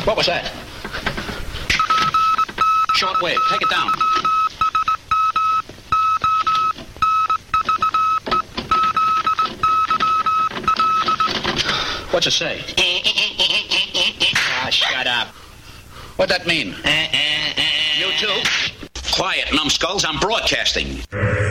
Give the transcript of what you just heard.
What was that? Short wave. Take it down. What's it say? Ah, shut up. What'd that mean? You too? Quiet, numbskulls. I'm broadcasting.